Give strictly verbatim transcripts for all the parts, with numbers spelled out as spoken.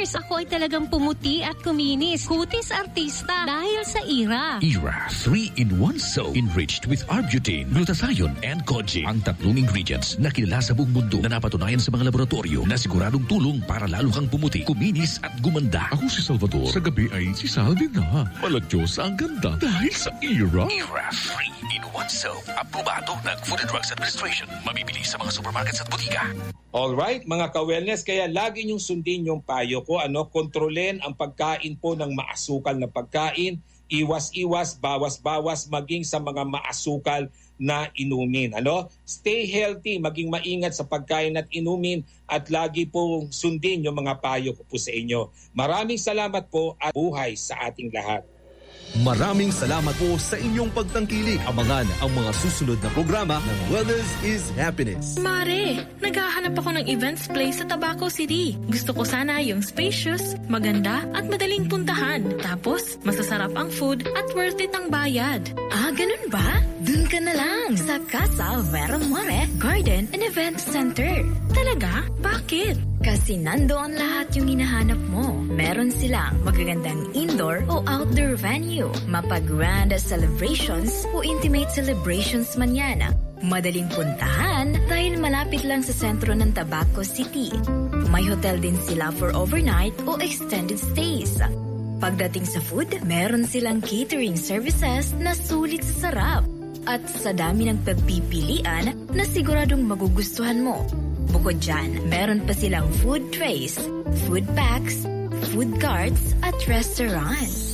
years, ako ay talagang pumuti at kuminis. Kutis artista dahil sa Era. Era three in one soap enriched with Arbutin, glutathione, and Koji. Ang tatlong ingredients na kilala sa buong mundo na napatunayan sa mga laboratorio na siguradong tulong para lalo kang pumuti, kuminis at gumanda. Ako si Salvador. Sa gabi ay si Saldi na. Malagyosa ang ganda dahil sa Era. Era three in one soap. Aprobado ng Food and Drugs Administration. Mabibili sa mga supermarkets at butika. Alright, mga ka-wellness, kaya lagi niyong sundin yung payo ko. Ano, kontrolin ang pagkain po ng maasukal na pagkain. Iwas-iwas, bawas-bawas, maging sa mga maasukal na inumin. Ano? Stay healthy, maging maingat sa pagkain at inumin at lagi po sundin yung mga payo ko po sa inyo. Maraming salamat po at buhay sa ating lahat. Maraming salamat po sa inyong pagtangkilik. Abangan ang mga susunod na programa ng Wellness is Happiness. Mare, naghahanap ako ng events place sa Tabaco City. Gusto ko sana yung spacious, maganda at madaling puntahan. Tapos, masasarap ang food at worth it ang bayad. Ah, ganun ba? Dun ka na lang sa Casa Vera More Garden and Event Center. Talaga? Bakit? Kasi nandoon lahat yung hinahanap mo. Meron silang magagandang indoor o outdoor venue, mapag-grand celebrations o intimate celebrations man yan. Madaling puntahan dahil malapit lang sa sentro ng Tabaco City. May hotel din sila for overnight o extended stays. Pagdating sa food, meron silang catering services na sulit sa sarap. At sa dami ng pagpipilian na siguradong magugustuhan mo. Bukod dyan, meron pa silang food trays, food packs, food carts at restaurants.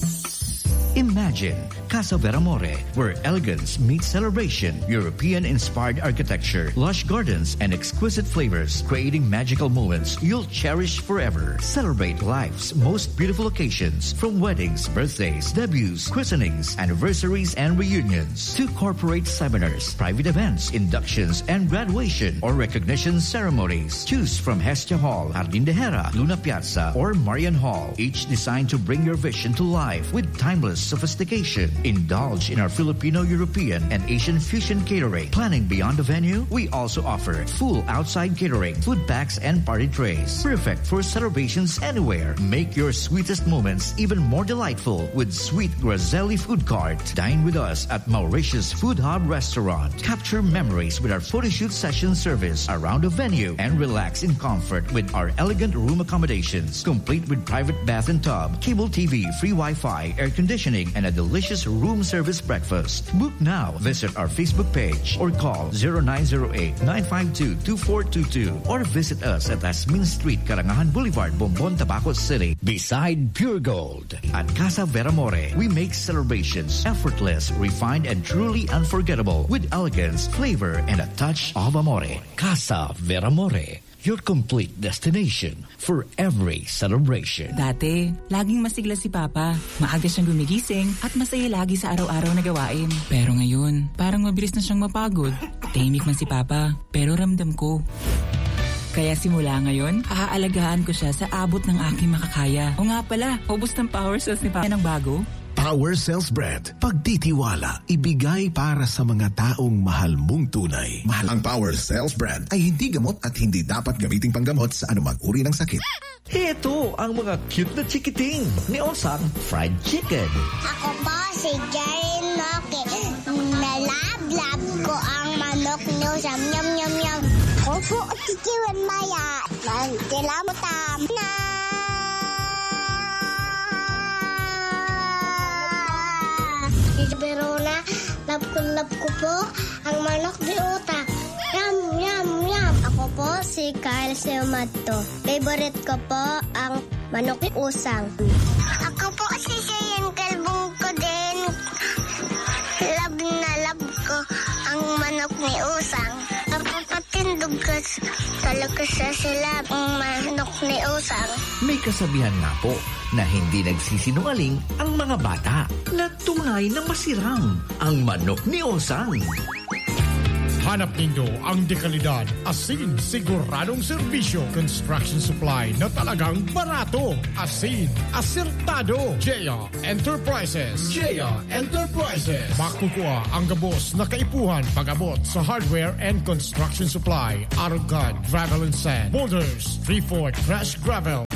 Imagine Casa Vera More, where elegance meets celebration, European-inspired architecture, lush gardens, and exquisite flavors, creating magical moments you'll cherish forever. Celebrate life's most beautiful occasions, from weddings, birthdays, debuts, christenings, anniversaries, and reunions, to corporate seminars, private events, inductions, and graduation or recognition ceremonies. Choose from Hestia Hall, Jardín de Hera, Luna Piazza, or Marian Hall, each designed to bring your vision to life with timeless sophistication. Indulge in our Filipino, European, and Asian fusion catering. Planning beyond the venue? We also offer full outside catering, food packs, and party trays. Perfect for celebrations anywhere. Make your sweetest moments even more delightful with Sweet Grazelli Food Cart. Dine with us at Mauritius Food Hub Restaurant. Capture memories with our photoshoot session service around the venue and relax in comfort with our elegant room accommodations, complete with private bath and tub, cable T V, free Wi-Fi, air conditioning, and a delicious room service breakfast. Book now. Visit our Facebook page or call zero nine zero eight, nine five two, two four two two or visit us at Asmin Street, Karangahan Boulevard, Bombon, Tabaco City. Beside Pure Gold. At Casa Vera More, we make celebrations effortless, refined, and truly unforgettable with elegance, flavor, and a touch of amore. Casa Vera More, your complete destination for every celebration. Dati, laging masigla si Papa. Maaga siyang gumigising at masaya lagi sa araw-araw na gawain. Pero ngayon, parang mabilis na siyang mapagod. Tahimik man si Papa, pero ramdam ko. Kaya simula ngayon, aalagaan ko siya sa abot ng aking makakaya. O nga pala, ubos ng power cells ni Papa ng bago. Power Cells Bread. Pagtitiwala, ibigay para sa mga taong mahal mong tunay. Mahal ang Power Cells Bread ay hindi gamot at hindi dapat gamiting panggamot sa anumang uri ng sakit. Ito ang mga cute na chikiting ni Osang Fried Chicken. Ako po si Jaren Noke. Nalab-lab ko ang manok ni Osang. Nyam, nyam, nyam. Ako po si Kiwan Maya. Nagkilamutam na. Pero na, love ko, love ko po ang manok di utak. Yum, yum, yum. Ako po si Kyle Seomato. Favorite ko po ang manok di usang. Ako po si Cheyenne Kalbong ko din. Love na love ko ang manok ni usang. Napapatindog ka talaga sa sila ang manok ni usang. May kasabihan nga po na hindi nagsisinungaling ang mga bata na tunay na masirang ang manok ni Osang. Hanap ninyo ang dekalidad, asin, siguradong serbisyo, construction supply na talagang barato. Asin, asertado. J A Enterprises. J A Enterprises. Makukuha ang gabos na kaipuhan pag-abot sa hardware and construction supply. Arugad, gravel and sand. Boulders, three-foot, crash gravel.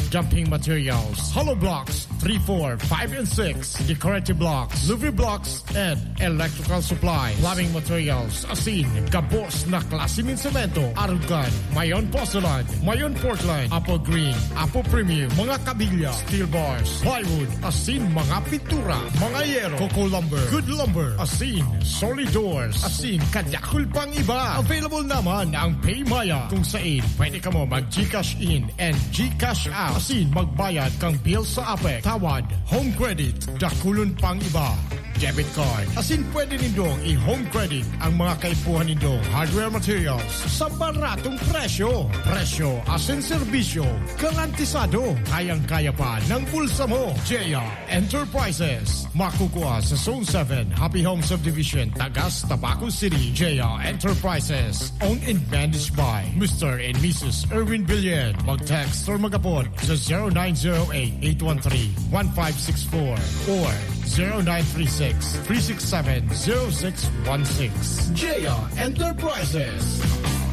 dumping materials, hollow blocks, three, four, five, and six, decorative blocks, Louis blocks, and electrical supply, plumbing materials, asin, gabos na klase ng semento, argan, mayon porcelain, mayon Portland, apple green, apple premium, mga kabilya, steel bars, plywood, asin, mga pintura, mga yero, coco lumber, good lumber, asin, solid doors, asin, kadakul pang iba. Available naman ang Paymaya kung saan pwede ka mo mag-Gcash in and Gcash out. Asin, magbayad kang bill sa A P E C, tawad, home credit, dakulon pang iba. Debit card. Asin pwede nindong i-home credit ang mga kaipuhan nindong hardware materials sa baratong presyo. Presyo asin serbisyo. Garantisado. Kayang-kaya pa ng bulsa mo. Jaya Enterprises. Makukuha sa Zone seven, Happy Home Subdivision, Tagas, Tabaco City. Jaya Enterprises. Owned and managed by Mister and Missus Erwin Villen. Mag-text or mag-apod sa zero nine zero eight, eight one three, one five six four or zero nine three six, three six seven, zero six one six. Jaya Enterprises.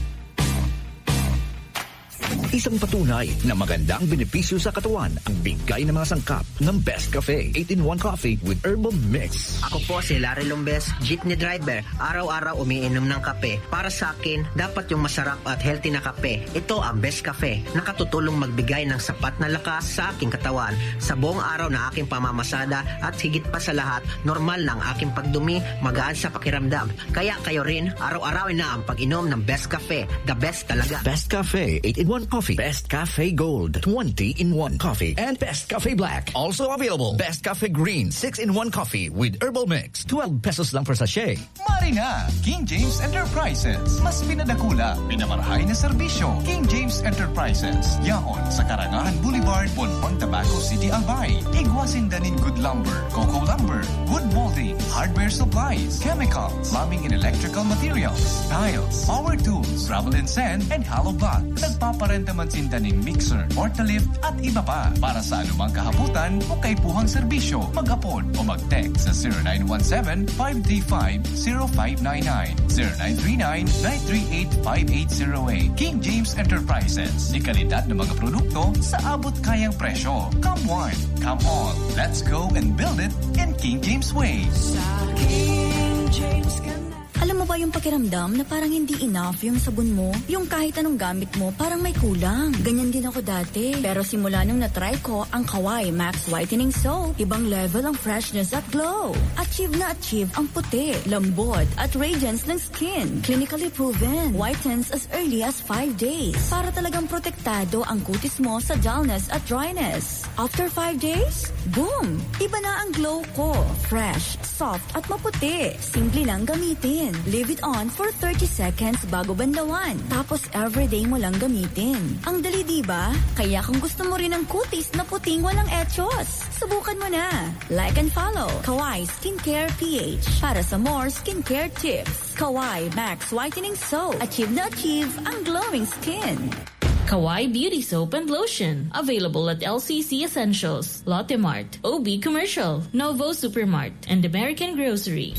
Isang patunay na magandang benepisyo sa katawan ang bigay ng mga sangkap ng Best Cafe eight in one Coffee with Herbal Mix. Ako po si Larry Lombes, jeepney driver. Araw-araw umiinom ng kape. Para sa akin, dapat yung masarap at healthy na kape. Ito ang Best Cafe. Nakatutulong magbigay ng sapat na lakas sa aking katawan. Sa buong araw na aking pamamasada at higit pa sa lahat, normal na ang aking pagdumi, magaan sa pakiramdam. Kaya kayo rin, araw-arawin na ang pag-inom ng Best Cafe. The best talaga. Best Cafe eight in one Coffee, Best Cafe Gold twenty in one Coffee, and Best Cafe Black. Also available, Best Cafe Green six in one Coffee with Herbal Mix. twelve pesos lang per sachet. Mari na! King James Enterprises. Mas pinadakula, pinamarahay na serbisyo. King James Enterprises. Yaon sa Karangahan Boulevard, Bonbon, Tabaco City, Albay. Igwasin danin good lumber, coco lumber, wood molding, hardware supplies, chemicals, plumbing and electrical materials, tiles, power tools, gravel and sand, and hollow blocks. Nagpaparenta man sindanin mixer, portalift, at iba pa. Para sa anumang kahabutan o kaipuhang serbisyo, mag-apod o mag-text sa zero nine one seven, five three five, zero five nine nine, zero nine three nine, nine three eight, five eight zero eight. King James Enterprises. Di kalidad ng mga produkto sa abot kayang presyo. Come one, come all. Let's go and build it in King James way. Sa King James ka na. Alam mo ba yung pakiramdam na parang hindi enough yung sabon mo? Yung kahit anong gamit mo, parang may kulang. Ganyan din ako dati. Pero simula nung na-try ko ang Kawai Max Whitening Soap, ibang level ang freshness at glow. Achieve na achieve ang puti, lambot at radiance ng skin. Clinically proven. Whitens as early as five days. Para talagang protektado ang kutis mo sa dullness at dryness. After five days, boom! Iba na ang glow ko. Fresh, soft at maputi. Simple lang gamitin. Leave it on for thirty seconds bago bandawan. Tapos everyday mo lang gamitin. Ang dali, diba? Kaya kung gusto mo rin ng kutis na puting walang etchos, subukan mo na. Like and follow Kawai Skincare P H para sa more skincare tips. Kawai Max Whitening Soap. Achieve na achieve ang glowing skin. Kawai Beauty Soap and Lotion. Available at L C C Essentials, Lotte Mart, O B Commercial, Novo Supermart, and American Grocery.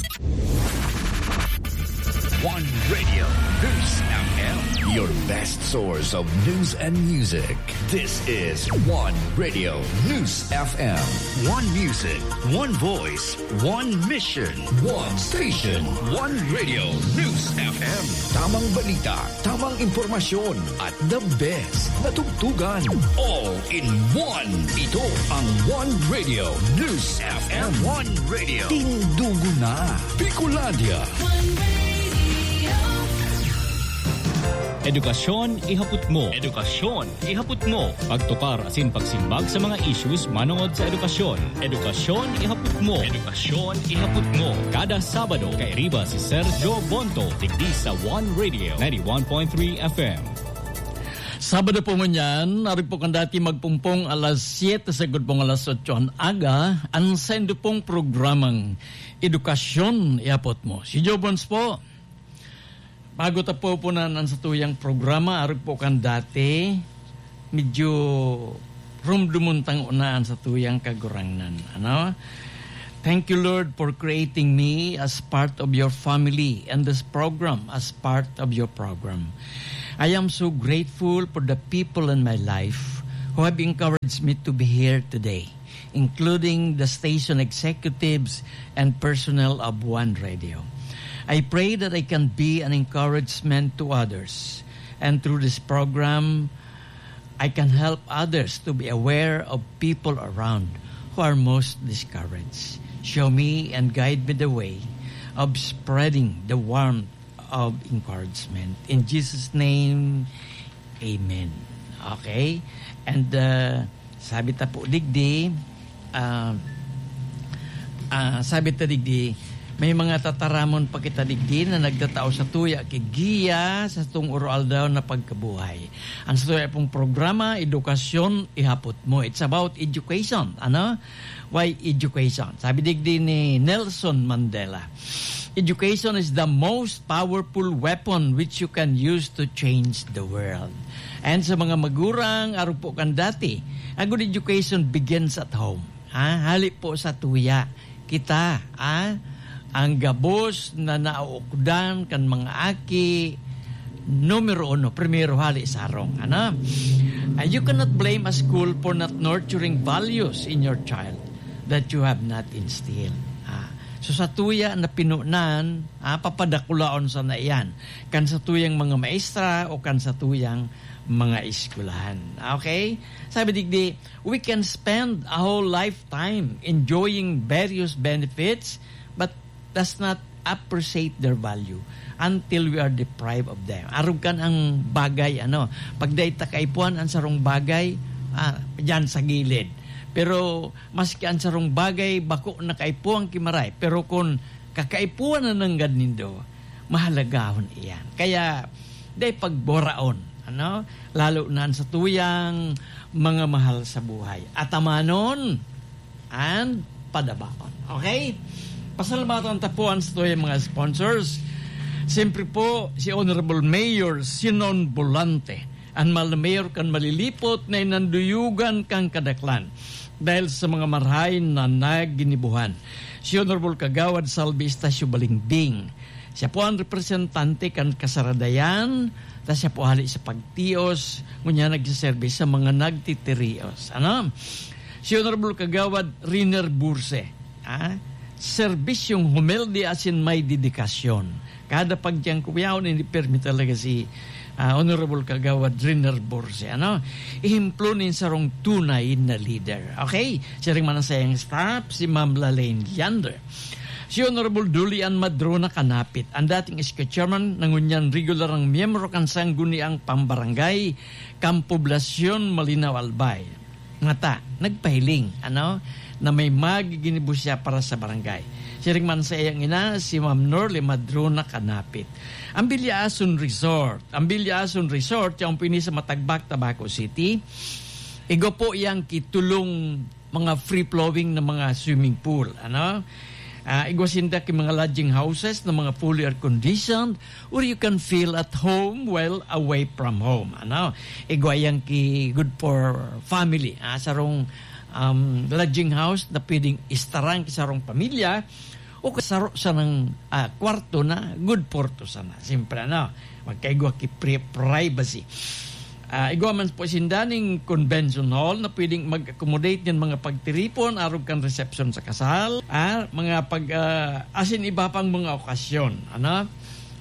One Radio, News F M, your best source of news and music. This is One Radio, News F M. One music, one voice, one mission, one station. One Radio, News F M. Tamang balita, tamang impormasyon, at the best na tugtugan. All in one. Ito ang One Radio, News F M. One Radio. Tindugo na. Bicolandia. One Radio. Edukasyon ihapot mo. Edukasyon ihapot mo. Pagtukar asin pagsimbag sa mga issues manungod sa edukasyon. Edukasyon ihapot mo. Edukasyon ihapot mo. Kada Sabado kay riba si Sergio Bonto digdi sa One Radio ninety-one point three F M. Sabado po mo niyan, narin po kan dati magpumpong alas siyete sagod pong alas otso ang aga, ang sendo pong programang Edukasyon ihapot mo. Si Joe Bons po. Bago tapo po na ng satuyang programa, arag po kan dati, medyo rumdumuntang unaan sa tuyang kagurangnan. Ano? Thank you, Lord, for creating me as part of your family and this program as part of your program. I am so grateful for the people in my life who have encouraged me to be here today, including the station executives and personnel of One Radio. I pray that I can be an encouragement to others, and through this program, I can help others to be aware of people around who are most discouraged. Show me and guide me the way of spreading the warmth of encouragement. In Jesus' name, Amen. Okay? And uh, sabi ta po digdi, uh, uh, sabi ta digdi, may mga tataramon pa kita digdi na nagtatao sa tuya kigiya sa itong oral daw na pagkabuhay. Ang sa tuya pong programa, edukasyon, ihapot mo. It's about education. Ano? Why education? Sabi digdi ni Nelson Mandela, education is the most powerful weapon which you can use to change the world. And sa mga magurang, araw po kan dati, ang good education begins at home. Ha? Hali po sa tuya. Kita, ha? Ang gabos na naukdan kan mga aki, numero uno, primero hali sarong. Ano? And you cannot blame a school for not nurturing values in your child that you have not instilled. Ah. So sa tuya na pinunan, ah, papadakulaon sa na iyan. Kan sa tuyang mga maestra o kan sa tuyang mga eskwelahan. Okay? Sabi digdi, we can spend a whole lifetime enjoying various benefits but does not appreciate their value until we are deprived of them. Arog kan ang bagay, ano, pag dayta kaipuan ang sarong bagay, ah, dyan sa gilid. Pero maski ang sarong bagay, bako na kaipuan kimaray. Pero kung kakaipuan na ng ganindo, mahalagahon iyan. Kaya, day pagboraon, ano, lalo na sa tuyang mga mahal sa buhay. Atamanon and padabaon. Okay? Pasalamatan tapuan sa tuyang mga sponsors. Siyempre po, si Honorable Mayor Sinon Bolante. Ang mahal na mayor kan malilipot na inanduyugan kang kadaklan dahil sa mga marhay na naginibuhan. Si Honorable Kagawad Salvi Estacio Balingbing. Siya po ang representante kan kasaradayan, tapos siya po hali sa pagtios, ngunya nagsiservice sa mga nagtitirios. Ano? Si Honorable Kagawad Riner Burse. Ah? Serbisyong humilde asin may dedikasyon. Kada pagyang kuyaon, hindi permit talaga si uh, Honorable Kagawad Riner Burse. Ano? Ihimplunin sa rong tunay na leader. Okay? Siya rin manasayang staff, si Ma'am Lalaine Leander. Si Honorable Dulian Madrona Kanapit, ang dating iska chairman ng unyan regular ang miyembro kan sangguniang pambarangay, Kampoblasyon Malinaw Albay. Ngata, nagpahiling, ano? Na may magiginibus siya para sa barangay. Siring man sa iyang ina, si Ma'am Norly Madrona Kanapit. Ang Bilyaason Resort. Ang Bilyaason Resort, yung pini sa Matagbak, Tabaco City. Igo po iyang kitulong mga free-flowing na mga swimming pool. Ano? Uh, igwasinda ki mga lodging houses na mga fully air-conditioned or you can feel at home while away from home. Ano? Igwayang ki good for family. Ah, sarong um, lodging house na pwedeng istarang kisarong pamilya o kasaro sa ng uh, kwarto na good for to sana. Siyempre, ano? Magkaigwa ki privacy. Uh, igwa man po sindaning convention hall na pwedeng mag-accommodate ng mga pagtiripon, arog kan reception sa kasal, ah, mga pag, uh, asin iba pang mga okasyon. Ano?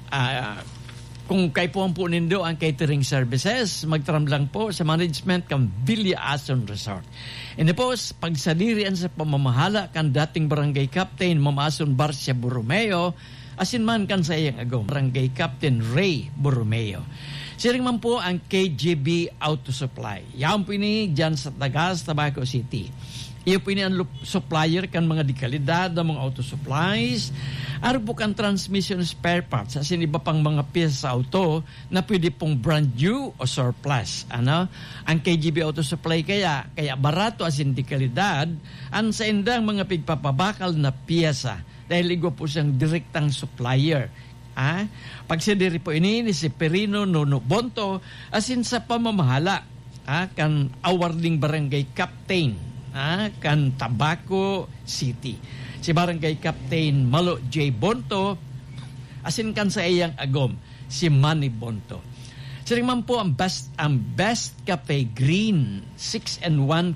Uh, kung kay po ang po nindo ang catering services, magtaram lang po sa management ng Bilyaason Resort. And po, pagsadirian sa pamamahala kan dating barangay captain Mamason Barcia Borromeo, asin man kan sa iyang agong barangay captain Ray Borromeo. Siring man po ang K G B Auto Supply. Yan po ini dyan sa Tagas, Tabaco City. Iyo po ini ang supplier kan mga dekalidad ng mga auto supplies. Araw po kan transmission spare parts. Asin iba pang mga piyesa sa auto na pwede pong brand new o surplus. Ano? Ang K G B Auto Supply kaya, kaya barato asin dekalidad, ang sa indang mga pigpapabakal na piyesa. Dahil igo po siyang direktang supplier. Ah, pagsidiri po ini ni si Perino Nono Bonto asin sa pamamahala ah, kan awarding barangay captain ah, kan Tabaco City. Si barangay captain Malo J. Bonto asin kan sa iyang agom si Manny Bonto. Siring man po ang best, ang best cafe green, six and one